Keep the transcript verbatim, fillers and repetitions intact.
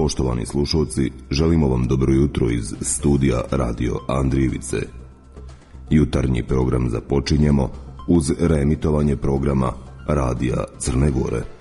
Poštovani slušalci, želimo vam dobro jutro iz studija Radio Andrijevice. Jutarnji program započinjemo uz reemitovanje programa Radija Crne Gore.